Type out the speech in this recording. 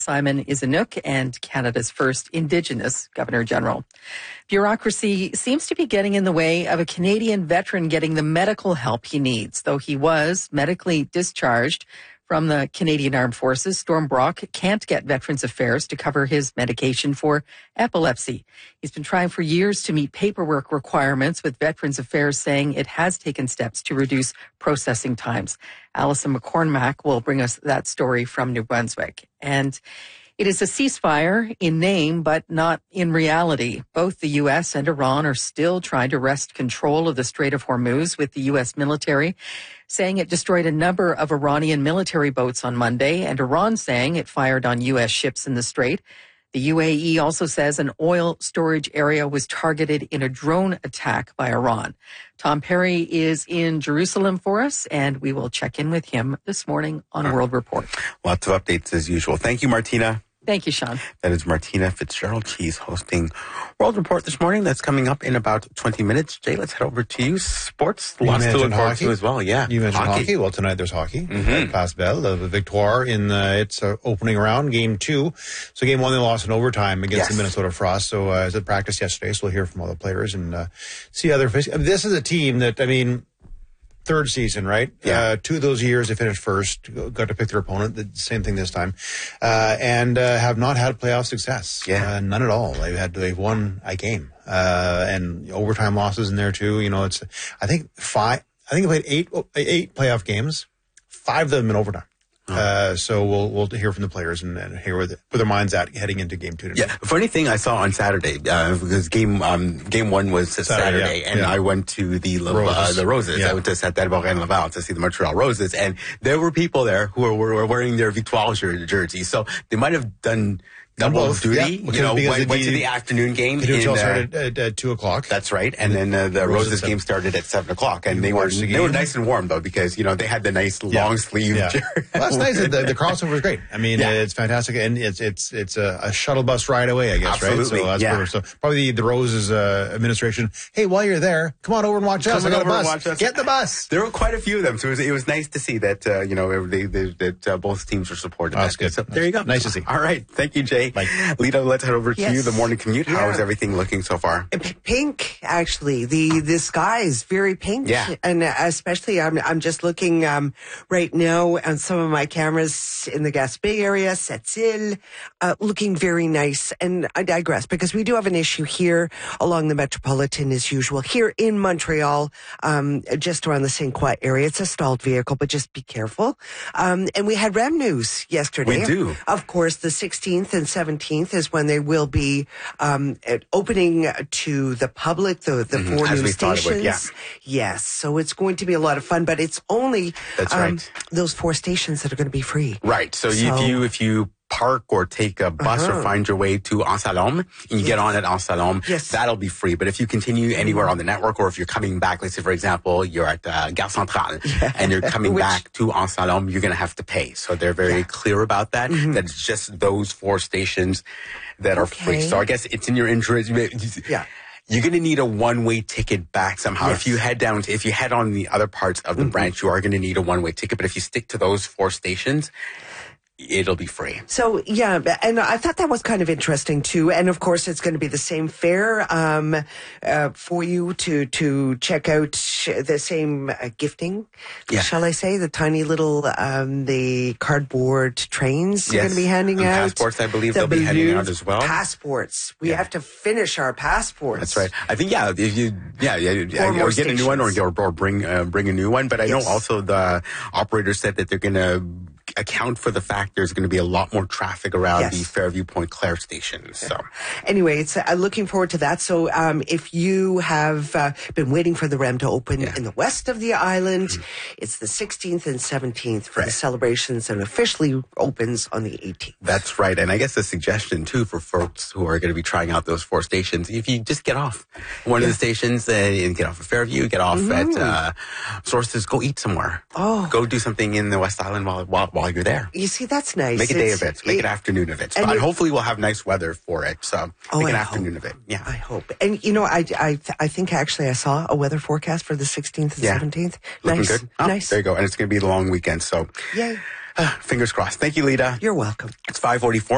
Simon Isinouk and Canada's first Indigenous Governor-General. Bureaucracy seems to be getting in the way of a Canadian veteran getting the medical help he needs. Though he was medically discharged from the Canadian Armed Forces, Storm Brock can't get Veterans Affairs to cover his medication for epilepsy. He's been trying for years to meet paperwork requirements, with Veterans Affairs saying it has taken steps to reduce processing times. Alison McCormack will bring us that story from New Brunswick. And it is a ceasefire in name, but not in reality. Both the U.S. and Iran are still trying to wrest control of the Strait of Hormuz, with the U.S. military saying it destroyed a number of Iranian military boats on Monday, and Iran saying it fired on U.S. ships in the Strait. The UAE also says an oil storage area was targeted in a drone attack by Iran. Tom Perry is in Jerusalem for us, and we will check in with him this morning on World Report. Lots of updates as usual. Thank you, Martina. Thank you, Sean. That is Martina Fitzgerald. She's hosting World Report this morning. That's coming up in about 20 minutes. Jay, let's head over to you. Sports. Lots to look forward to as well. Yeah. You mentioned hockey. Well, tonight there's hockey. Place Bell, the Victoire in its opening round, game 2. So game 1, they lost in overtime against the Minnesota Frost. So I was at practice yesterday, so we'll hear from all the players and see how they're facing. This is a team that, third season, right? Yeah. 2 of those years they finished first, got to pick their opponent, the same thing this time, and have not had playoff success. Yeah. None at all. They've won a game, and overtime losses in there too. I think they played 8 playoff games, 5 of them in overtime. So we'll hear from the players and hear where their mind's at heading into game 2 tonight. Yeah, funny thing I saw on Saturday, because game 1 was Saturday, and I went to the Roses. Yeah. I went to Saint-Alban-Laval to see the Montreal Roses, and there were people there who were wearing their Victoire jerseys. So they might have done double duty, went to the afternoon game. The NHL started at 2 o'clock. That's right. And then the Roses game started at 7 o'clock. And they were nice and warm, though, because, they had the nice long sleeve. Yeah. Well, that's nice. The crossover is great. It's fantastic. And it's a shuttle bus ride away, I guess, Absolutely. right? So that's perfect. So probably the Roses administration, hey, while you're there, come on over and watch us. I got a bus. Get the bus. There were quite a few of them. So it was nice to see that, that both teams were supported. That's good. So there you go. Nice to see. All right. Thank you, Jay. Bye. Lita, let's head over to you, the morning commute. How is everything looking so far? Pink, actually. The sky is very pink. Yeah. And especially, I'm just looking right now on some of my cameras in the Gaspé area, Sept-Îles, looking very nice. And I digress, because we do have an issue here along the Metropolitan as usual. Here in Montreal, just around the St. Croix area, it's a stalled vehicle, but just be careful. And we had REM news yesterday. We do. Of course, the 16th and 17th is when they will be opening to the public, the 4 As new we thought stations. it would, yeah. Yes, so it's going to be a lot of fun, but it's only those 4 stations that are going to be free. Right. So if you park or take a bus or find your way to Anse-Salom and you get on at Anse-Salom, that'll be free. But if you continue anywhere on the network, or if you're coming back, let's say, for example, you're at Gare Centrale and you're coming back to Anse-Salom, you're going to have to pay. So they're very clear about that, that it's just those 4 stations that are free. So I guess it's in your interest. Yeah. You're going to need a one-way ticket back somehow. Yes. If you head on the other parts of the branch, you are going to need a one-way ticket. But if you stick to those 4 stations, it'll be free. So, yeah, and I thought that was kind of interesting, too. And, of course, it's going to be the same fare for you to check out the same gifting, shall I say, the tiny little the cardboard trains they're going to be handing out. Passports, I believe they'll be handing out as well. Passports. We have to finish our passports. That's right. I think, if you or get a new one or bring a new one. But I know also the operator said that they're going to account for the fact there's going to be a lot more traffic around the Fairview Point Clare station. So, anyway, it's looking forward to that. So, if you have been waiting for the REM to open in the west of the island, it's the 16th and 17th for the celebrations, and officially opens on the 18th. That's right. And I guess the suggestion too for folks who are going to be trying out those 4 stations, if you just get off one of the stations and get off at Fairview, get off at Sources, go eat somewhere. Go do something in the West Island while you're there. You see, that's nice. Make a day of it. Make an afternoon of it. But hopefully we'll have nice weather for it. So make an afternoon of it. Yeah. I hope. And, I think actually I saw a weather forecast for the 16th and 17th. Looking nice. good. Nice. There you go. And it's going to be the long weekend. So yay. Fingers crossed. Thank you, Lita. You're welcome. It's 5:44.